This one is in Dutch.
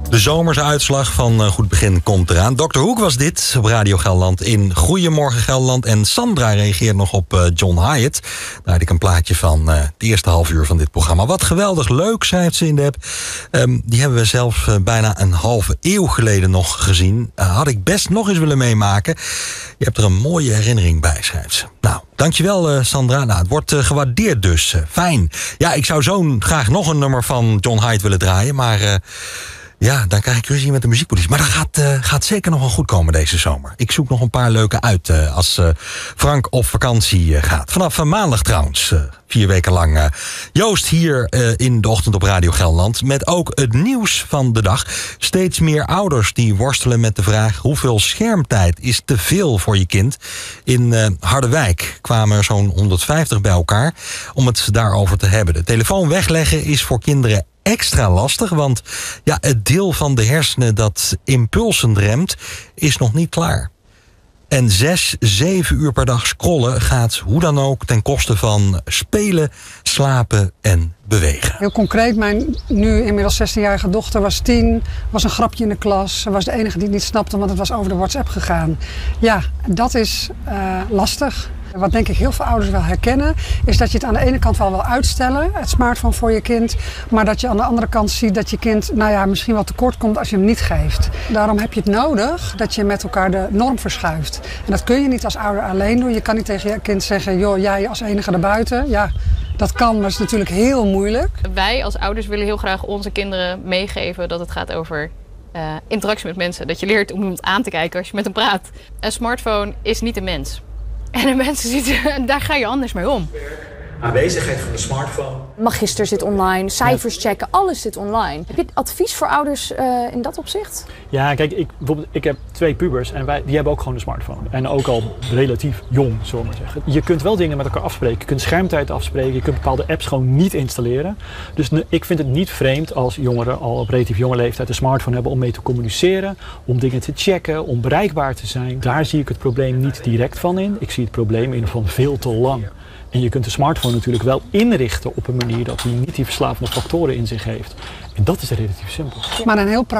De zomerse uitslag van Goed Begin komt eraan. Dr. Hoek was dit op Radio Gelderland in Goedemorgen Gelderland. En Sandra reageert nog op John Hyatt. Daar had ik een plaatje van het eerste half uur van dit programma. Wat geweldig leuk, schrijft ze in de app. Die hebben we zelf bijna een halve eeuw geleden nog gezien. Had ik best nog eens willen meemaken. Je hebt er een mooie herinnering bij, schrijft ze. Nou, dankjewel Sandra. Nou, het wordt gewaardeerd dus. Fijn. Ja, ik zou zo graag nog een nummer van John Hyatt willen draaien. Maar ja, dan krijg ik ruzie met de muziekpolitie. Maar dat gaat zeker nog wel goed komen deze zomer. Ik zoek nog een paar leuke uit als Frank op vakantie gaat. Vanaf maandag trouwens, 4 weken lang. Joost hier in de ochtend op Radio Gelderland. Met ook het nieuws van de dag. Steeds meer ouders die worstelen met de vraag: hoeveel schermtijd is te veel voor je kind? In Harderwijk kwamen er zo'n 150 bij elkaar om het daarover te hebben. De telefoon wegleggen is voor kinderen extra lastig, want ja, het deel van de hersenen dat impulsen remt, is nog niet klaar. En 6-7 uur per dag scrollen gaat hoe dan ook ten koste van spelen, slapen en bewegen. Heel concreet, mijn nu inmiddels 16-jarige dochter was 10, was een grapje in de klas. Ze was de enige die het niet snapte, want het was over de WhatsApp gegaan. Ja, dat is lastig. Wat denk ik heel veel ouders wel herkennen, is dat je het aan de ene kant wel wil uitstellen, het smartphone voor je kind, maar dat je aan de andere kant ziet dat je kind misschien wel tekort komt als je hem niet geeft. Daarom heb je het nodig dat je met elkaar de norm verschuift. En dat kun je niet als ouder alleen doen. Je kan niet tegen je kind zeggen, joh, jij als enige erbuiten. Ja, dat kan, maar het is natuurlijk heel moeilijk. Wij als ouders willen heel graag onze kinderen meegeven dat het gaat over interactie met mensen. Dat je leert om iemand aan te kijken als je met hem praat. Een smartphone is niet een mens. En de mensen zitten, daar ga je anders mee om. Aanwezigheid van de smartphone. Magister zit online, cijfers checken, alles zit online. Heb je advies voor ouders in dat opzicht? Ja, kijk, ik heb 2 pubers en die hebben ook gewoon een smartphone. En ook al relatief jong, zullen we maar zeggen. Je kunt wel dingen met elkaar afspreken. Je kunt schermtijd afspreken. Je kunt bepaalde apps gewoon niet installeren. Dus ik vind het niet vreemd als jongeren al op relatief jonge leeftijd een smartphone hebben om mee te communiceren, om dingen te checken, om bereikbaar te zijn. Daar zie ik het probleem niet direct van in. Ik zie het probleem in van veel te lang. En je kunt de smartphone natuurlijk wel inrichten op een manier dat hij niet die verslavende factoren in zich heeft. En dat is relatief simpel. Maar een heel